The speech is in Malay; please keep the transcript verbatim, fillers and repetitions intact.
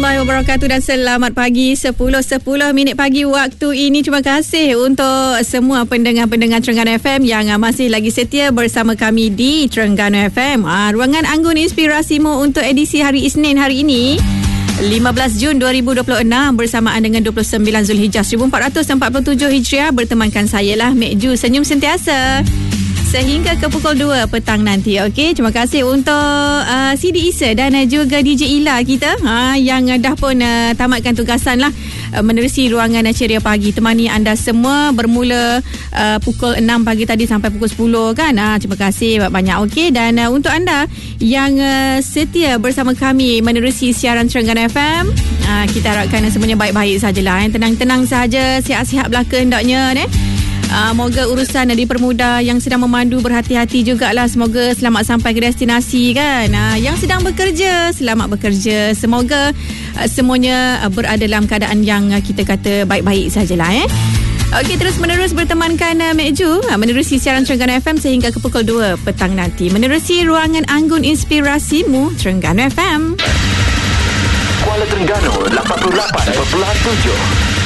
warahmatullahi wabarakatuh dan selamat pagi. sepuluh sepuluh minit pagi waktu ini. Terima kasih untuk semua pendengar-pendengar Terengganu F M yang masih lagi setia bersama kami di Terengganu F M. Ah, ruangan Anggun Inspirasimu untuk edisi hari Isnin hari ini, lima belas Jun dua ribu dua puluh enam, bersamaan dengan dua puluh sembilan Zulhijjah seribu empat ratus empat puluh tujuh Hijriah. Bertemankan saya lah, Mek Ju, senyum sentiasa sehingga ke pukul dua petang nanti. Okey, terima kasih untuk uh, Sidi Isa dan uh, juga D J Ila kita ha, yang uh, dah pun uh, tamatkan tugasan lah uh, menerusi ruangan uh, Ceria Pagi, temani anda semua bermula uh, pukul enam pagi tadi sampai pukul sepuluh kan. Ha, terima kasih banyak. Okey, dan uh, untuk anda yang uh, setia bersama kami menerusi siaran Terengganu F M, uh, kita harapkan uh, semuanya baik-baik sajalah, eh. Tenang-tenang saja, sihat-sihat belaka hendaknya, eh. Uh, moga urusan dipermudah, yang sedang memandu berhati-hati jugalah, semoga selamat sampai ke destinasi kan. Uh, yang sedang bekerja, selamat bekerja, semoga uh, semuanya uh, berada dalam keadaan yang uh, kita kata baik-baik sajalah, eh. Okey, terus menerus bertemankan uh, Mek Ju uh, menerusi siaran Terengganu F M sehingga ke pukul dua petang nanti, menerusi ruangan Anggun Inspirasimu Terengganu F M. Kuala Terengganu lapan puluh lapan perpuluhan tujuh.